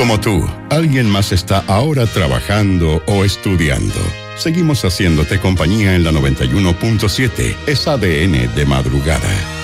Como tú, alguien más está ahora trabajando o estudiando. Seguimos haciéndote compañía en la 91.7, es ADN de madrugada.